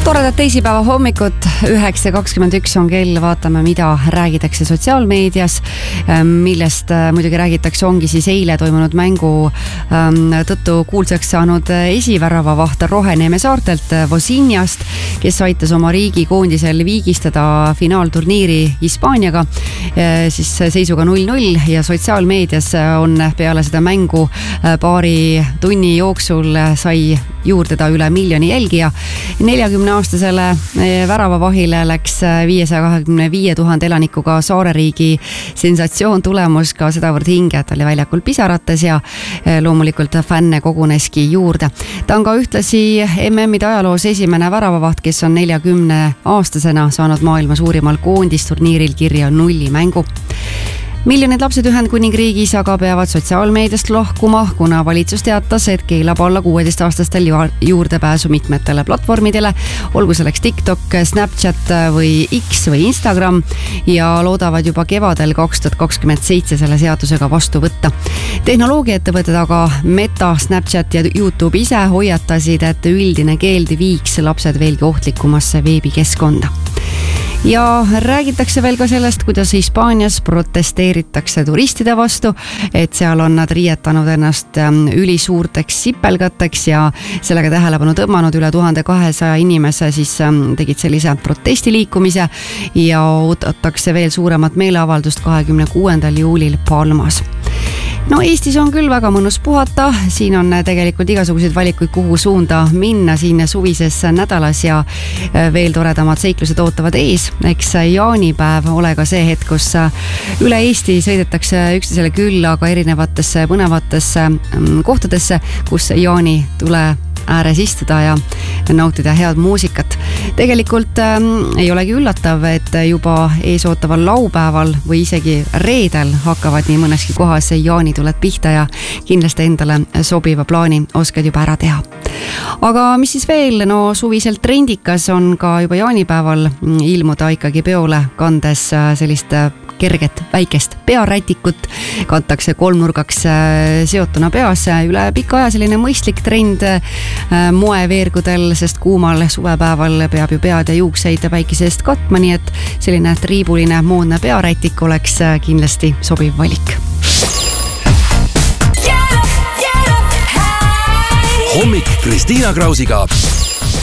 Toredat teisipäeva hommikut, 9.21 on kell, vaatame, mida räägitakse sotsiaalmeedias, millest muidugi räägitakse, ongi siis eile toimunud mängu tõttu kuulsaks saanud esiväravavaht Roheneeme saartelt Vosinjast, kes aitas oma riigikoondisel viigistada finaalturniiri Hispaaniaga siis seisuga 0-0 ja sotsiaalmeedias on peale seda mängu paari tunni jooksul sai juurde ta üle miljoni jälgija. 40-aastasele väravavahile läks 525 000 elanikuga saareriigi sensatsioon, tulemus ka sedavõrd hinge, et oli väljakul pisarates ja loomulikult fänne koguneski juurde. Ta on ka ühtlasi MM-ide ajaloos esimene väravavaht, kes on 40-aastasena saanud maailma suurimal koondisturniiril kirja 0 mängu. Miljonid lapsed Ühendkuningriigis aga peavad sotsiaalmeediast lahkuma, kuna valitsus teatas, et keelab alla 16-aastastel juurdepääsu mitmetele platvormidele, olgu selleks TikTok, Snapchat või X või Instagram ja loodavad juba kevadel 2027 selle seadusega vastu võtta. Tehnoloogiaettevõtted aga Meta, Snapchat ja YouTube ise hoiatasid, et üldine keeld viiks lapsed veelgi ohtlikumasse veebikeskkonda. Ja räägitakse veel ka sellest, kuidas Hispaanias protesteeritakse turistide vastu, et seal on nad riietanud ennast ülisuurteks sipelgateks ja sellega tähelepanu tõmmanud. Üle 1200 inimese siis tegid sellise protestiliikumise ja oodatakse veel suuremat meeleavaldust 26. juulil Palmas. No Eestis on küll väga mõnus puhata, siin on tegelikult igasuguseid valikuid, kuhu suunda minna siin suvises nädalas ja veel toredamad seiklused ootavad ees. Eks jaanipäev ole ka see hetk, kus üle Eesti sõidetakse üksteisele külla ka erinevatesse põnevatesse kohtadesse, kus jaani tule ääres istuda ja nautida head muusikat. Tegelikult ei olegi üllatav, et juba eesootaval laupäeval või isegi reedel hakkavad nii mõneski kohas jaanituled pihta ja kindlasti endale sobiva plaani oskad juba ära teha. Aga mis siis veel? No suviselt trendikas on ka juba jaanipäeval ilmuda ikkagi peole, kandes sellist kerget väikest pearätikut, kantakse kolmnurgaks seotuna peas. Üle pika aja selline mõistlik trend moeveergudel, sest kuumal suvepäeval peab ju pead ja juukseid päikese eest katma, nii et selline triibuline moodne pearätik oleks kindlasti sobiv valik. Hommik Kristiina Krausiga.